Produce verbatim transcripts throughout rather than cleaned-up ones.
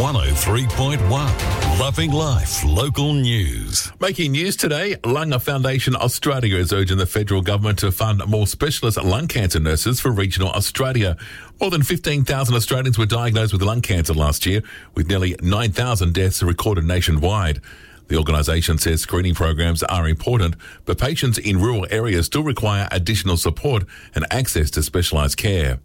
one oh three point one. Loving Life Local News. Making news today, Lung Foundation Australia is urging the federal government to fund more specialist lung cancer nurses for regional Australia. More than fifteen thousand Australians were diagnosed with lung cancer last year, with nearly nine thousand deaths recorded nationwide. The organisation says screening programs are important, but patients in rural areas still require additional support and access to specialised care.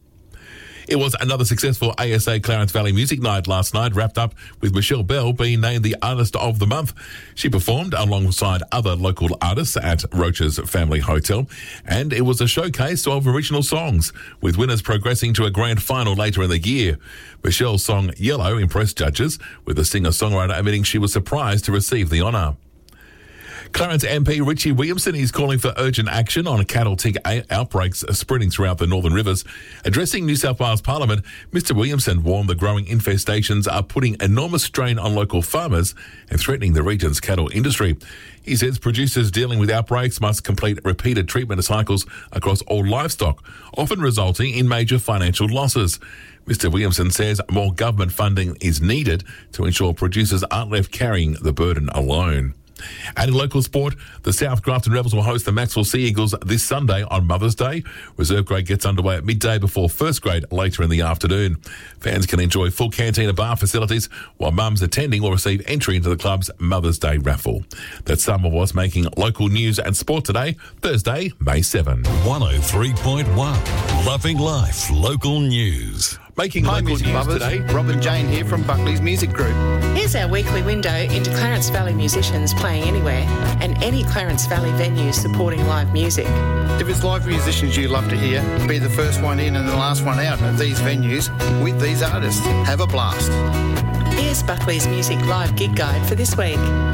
It was another successful A S A Clarence Valley Music Night last night, wrapped up with Michelle Bell being named the Artist of the Month. She performed alongside other local artists at Roach's Family Hotel, and it was a showcase of original songs, with winners progressing to a grand final later in the year. Michelle's song Yellow impressed judges, with the singer-songwriter admitting she was surprised to receive the honour. Clarence M P Richie Williamson is calling for urgent action on cattle tick outbreaks spreading throughout the Northern Rivers. Addressing New South Wales Parliament, Mister Williamson warned the growing infestations are putting enormous strain on local farmers and threatening the region's cattle industry. He says producers dealing with outbreaks must complete repeated treatment cycles across all livestock, often resulting in major financial losses. Mister Williamson says more government funding is needed to ensure producers aren't left carrying the burden alone. And in local sport, the South Grafton Rebels will host the Maxwell Sea Eagles this Sunday on Mother's Day. Reserve grade gets underway at midday before first grade later in the afternoon. Fans can enjoy full canteen bar facilities, while mums attending will receive entry into the club's Mother's Day raffle. That's some of what's making local news and sport today, Thursday, May seventh. one oh three point one. Loving Life Local News. Making Hi, local music news lovers. today. Rob and Jane here from Buckley's Music Group. Here's our weekly window into Clarence Valley musicians playing anywhere and any Clarence Valley venues supporting live music. If it's live musicians you love to hear, be the first one in and the last one out at these venues with these artists. Have a blast. Here's Buckley's Music Live Gig Guide for this week.